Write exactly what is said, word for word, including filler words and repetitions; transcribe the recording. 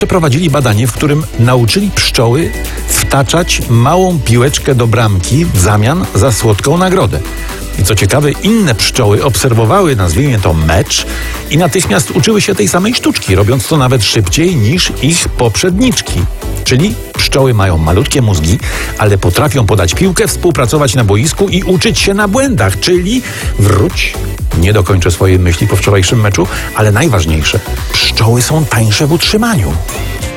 Przeprowadzili badanie, w którym nauczyli pszczoły wtaczać małą piłeczkę do bramki w zamian za słodką nagrodę. I co ciekawe, inne pszczoły obserwowały, nazwijmy to, mecz i natychmiast uczyły się tej samej sztuczki, robiąc to nawet szybciej niż ich poprzedniczki. Czyli pszczoły mają malutkie mózgi, ale potrafią podać piłkę, współpracować na boisku i uczyć się na błędach, czyli wróć. Nie dokończę swojej myśli po wczorajszym meczu, ale najważniejsze, pszczoły są tańsze w utrzymaniu.